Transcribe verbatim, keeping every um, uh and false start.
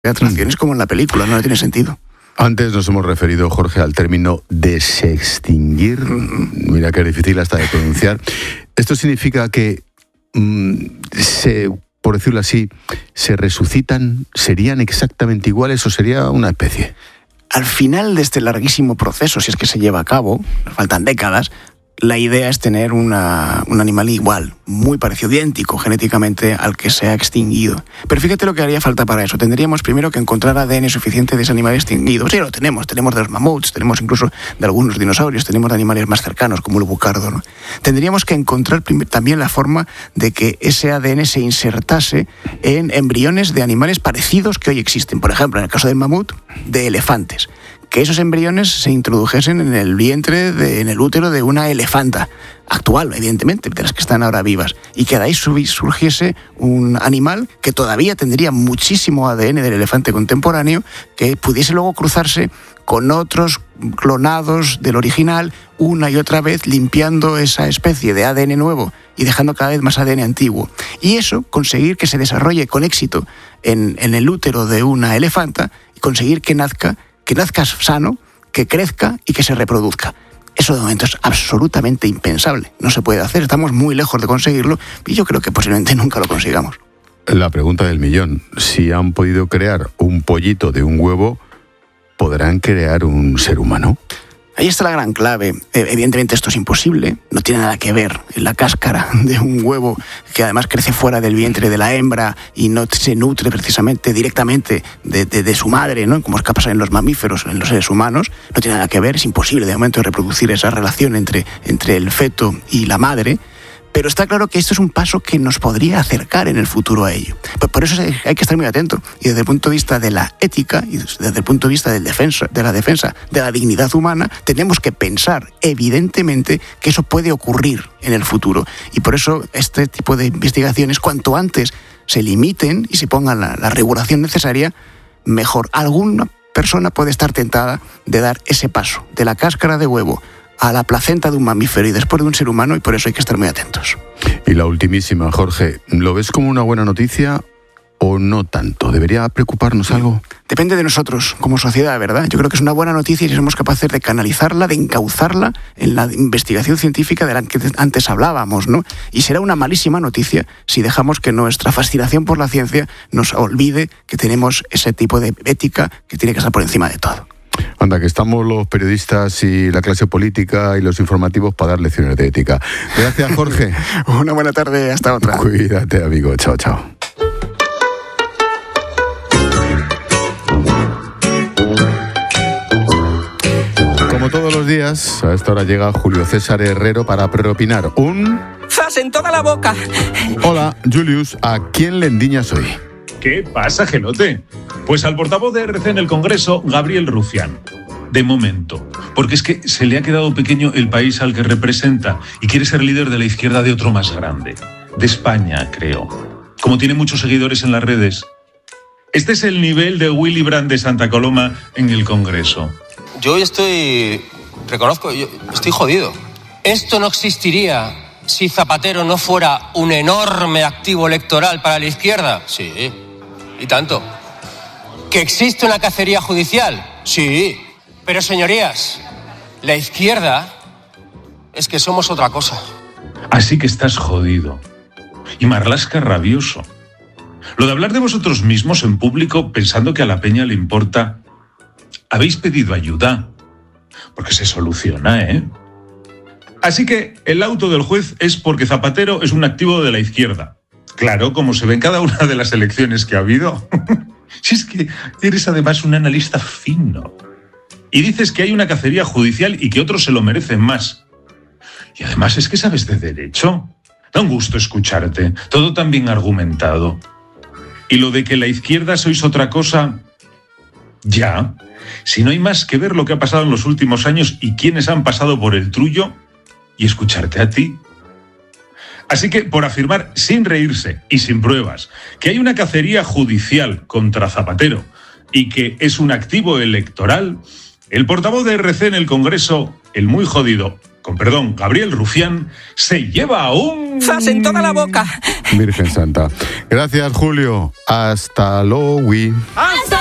atracciones como en la película, no tiene sentido. Antes nos hemos referido, Jorge, al término desextinguir. Mm-hmm. Mira que es difícil hasta de pronunciar. Esto significa que mmm, se, por decirlo así, se resucitan, ¿serían exactamente iguales o sería una especie? Al final de este larguísimo proceso, si es que se lleva a cabo, faltan décadas, la idea es tener una, un animal igual, muy parecido, idéntico genéticamente al que se ha extinguido. Pero fíjate lo que haría falta para eso. Tendríamos primero que encontrar A D N suficiente de ese animal extinguido. Sí, lo tenemos. Tenemos de los mamuts, tenemos incluso de algunos dinosaurios, tenemos de animales más cercanos, como el bucardo, ¿no? Tendríamos que encontrar prim- también la forma de que ese A D N se insertase en embriones de animales parecidos que hoy existen. Por ejemplo, en el caso del mamut, de elefantes. Que esos embriones se introdujesen en el vientre, de, en el útero de una elefanta actual, evidentemente, de las que están ahora vivas, y que de ahí surgiese un animal que todavía tendría muchísimo A D N del elefante contemporáneo, que pudiese luego cruzarse con otros clonados del original una y otra vez, limpiando esa especie de A D N nuevo y dejando cada vez más A D N antiguo. Y eso, conseguir que se desarrolle con éxito en, en el útero de una elefanta y conseguir que nazca que nazca sano, que crezca y que se reproduzca. Eso de momento es absolutamente impensable. No se puede hacer, estamos muy lejos de conseguirlo y yo creo que posiblemente nunca lo consigamos. La pregunta del millón. Si han podido crear un pollito de un huevo, ¿podrán crear un ser humano? Ahí está la gran clave. Evidentemente esto es imposible, no tiene nada que ver en la cáscara de un huevo que además crece fuera del vientre de la hembra y no se nutre precisamente directamente de, de, de su madre, ¿no? Como es capaz en los mamíferos, en los seres humanos. No tiene nada que ver, es imposible de momento reproducir esa relación entre, entre el feto y la madre. Pero está claro que esto es un paso que nos podría acercar en el futuro a ello. Por eso hay que estar muy atento. Y desde el punto de vista de la ética y desde el punto de vista del defensa, de la defensa de la dignidad humana, tenemos que pensar, evidentemente, que eso puede ocurrir en el futuro. Y por eso este tipo de investigaciones, cuanto antes se limiten y se pongan la, la regulación necesaria, mejor. Alguna persona puede estar tentada de dar ese paso de la cáscara de huevo a la placenta de un mamífero y después de un ser humano, y por eso hay que estar muy atentos. Y la ultimísima, Jorge, ¿lo ves como una buena noticia o no tanto? ¿Debería preocuparnos algo? Depende de nosotros como sociedad, ¿verdad? Yo creo que es una buena noticia y si somos capaces de canalizarla, de encauzarla en la investigación científica de la que antes hablábamos, ¿no? Y será una malísima noticia si dejamos que nuestra fascinación por la ciencia nos olvide que tenemos ese tipo de ética que tiene que estar por encima de todo. Anda, que estamos los periodistas y la clase política y los informativos para dar lecciones de ética. Gracias, Jorge. Una buena tarde, hasta otra. Cuídate, amigo. Chao, chao. Como todos los días, a esta hora llega Julio César Herrero para preopinar un... ¡Zas en toda la boca! Hola, Julius, ¿a quién le endiñas hoy? ¿Qué pasa, gelote? Pues al portavoz de R C en el Congreso, Gabriel Rufián. De momento. Porque es que se le ha quedado pequeño el país al que representa y quiere ser líder de la izquierda de otro más grande. De España, creo. Como tiene muchos seguidores en las redes. Este es el nivel de Willy Brandt de Santa Coloma en el Congreso. Yo hoy estoy... Reconozco, yo estoy jodido. Esto no existiría si Zapatero no fuera un enorme activo electoral para la izquierda. Sí. ¿Y tanto? ¿Que existe una cacería judicial? Sí. Pero, señorías, la izquierda es que somos otra cosa. Así que estás jodido. Y Marlaska rabioso. Lo de hablar de vosotros mismos en público pensando que a la peña le importa... Habéis pedido ayuda. Porque se soluciona, ¿eh? Así que el auto del juez es porque Zapatero es un activo de la izquierda. Claro, como se ve en cada una de las elecciones que ha habido. Si es que eres además un analista fino. Y dices que hay una cacería judicial y que otros se lo merecen más. Y además es que sabes de derecho. Da un gusto escucharte. Todo tan bien argumentado. Y lo de que la izquierda sois otra cosa... Ya. Si no hay más que ver lo que ha pasado en los últimos años y quiénes han pasado por el trullo y escucharte a ti. Así que, por afirmar sin reírse y sin pruebas que hay una cacería judicial contra Zapatero y que es un activo electoral, el portavoz de R C en el Congreso el muy jodido, con perdón, Gabriel Rufián, se lleva un... ¡Zas en toda la boca! Virgen Santa. Gracias, Julio. Hasta luego. ¡Hasta